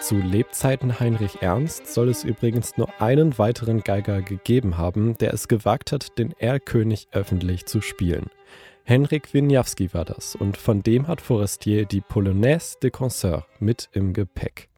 Zu Lebzeiten Heinrich Ernst soll es übrigens nur einen weiteren Geiger gegeben haben, der es gewagt hat, den Erlkönig öffentlich zu spielen. Henryk Wieniawski war das und von dem hat Forestier die Polonaise de Concert mit im Gepäck.